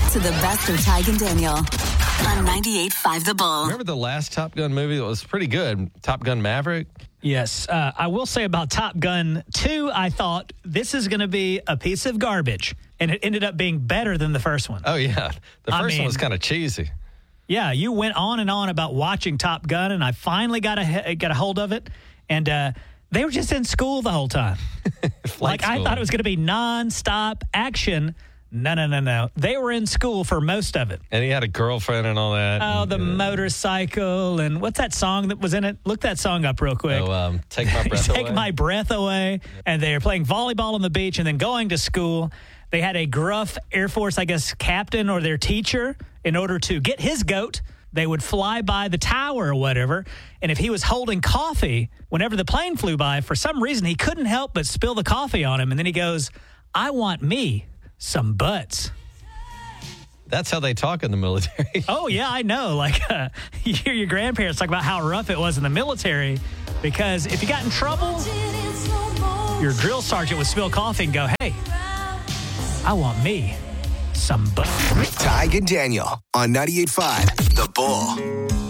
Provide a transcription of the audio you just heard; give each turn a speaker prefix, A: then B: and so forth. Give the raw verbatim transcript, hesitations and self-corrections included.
A: to the best of Tig and Daniel on ninety-eight point five The Bull.
B: Remember the last Top Gun movie that was pretty good? Top Gun Maverick?
C: Yes. Uh, I will say about Top Gun two, I thought this is going to be a piece of garbage. And it ended up being better than the first one.
B: Oh, yeah. The
C: I
B: first
C: mean,
B: one was kind of cheesy.
C: Yeah, you went on and on about watching Top Gun, and I finally got a, got a hold of it. And uh, they were just in school the whole time. Like,
B: school.
C: I thought it was going to be nonstop action. No, no, no, no. They were in school for most of it.
B: And he had a girlfriend and all that.
C: Oh,
B: and,
C: the
B: uh,
C: motorcycle. And what's that song that was in it? Look that song up real quick.
B: Oh, um, Take My Breath
C: Take
B: Away.
C: My Breath Away. And they were playing volleyball on the beach and then going to school. They had a gruff Air Force, I guess, captain or their teacher. In order to get his goat, they would fly by the tower or whatever. And if he was holding coffee, whenever the plane flew by, for some reason, he couldn't help but spill the coffee on him. And then he goes, I want me some butts.
B: That's how they talk in the military.
C: Oh, yeah, I know. Like, uh, you hear your grandparents talk about how rough it was in the military because if you got in trouble, your drill sergeant would spill coffee and go, hey, I want me some butts.
D: Tig and Daniel on ninety-eight point five The Bull.